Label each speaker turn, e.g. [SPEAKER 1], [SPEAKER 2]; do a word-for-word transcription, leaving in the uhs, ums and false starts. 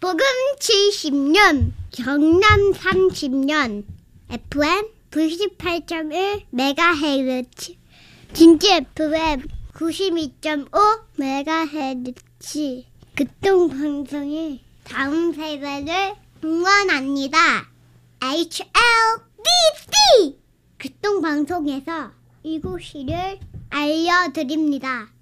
[SPEAKER 1] 녹음 칠십 년, 경남 삼십 년, 에프엠 구십팔 점 일 메가헤르츠, 진지 에프엠 구십이 점 오 메가헤르츠. 극동방송이 다음 세대를 응원합니다. 에이치 엘 디 씨 극동방송에서 이곳을 알려드립니다.